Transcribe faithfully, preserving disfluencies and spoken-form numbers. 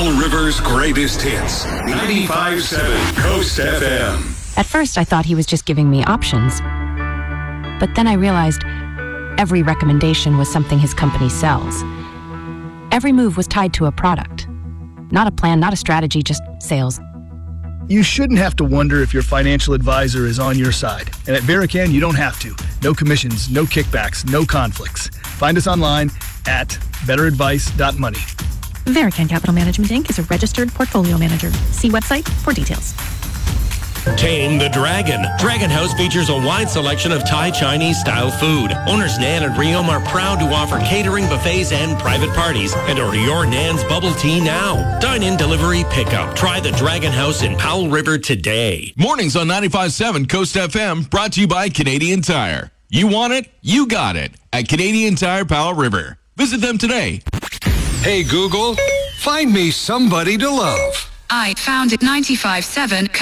Powell River's greatest hits. ninety-five point seven Coast F M. At first, I thought he was just giving me options. But then I realized every recommendation was something his company sells. Every move was tied to a product. Not a plan, not a strategy, just sales. You shouldn't have to wonder if your financial advisor is on your side. And at Verican, you don't have to. No commissions, no kickbacks, no conflicts. Find us online at better advice dot money. Verican Capital Management, Incorporated is a registered portfolio manager. See website for details. Tame the Dragon. Dragon House features a wide selection of Thai Chinese-style food. Owners Nan and Riom are proud to offer catering, buffets, and private parties. And order your Nan's bubble tea now. Dine-in, delivery, pickup. Try the Dragon House in Powell River today. Mornings on ninety-five point seven Coast F M, brought to you by Canadian Tire. You want it, you got it at Canadian Tire Powell River. Visit them today. Hey, Google, find me somebody to love. I found it ninety-five point seven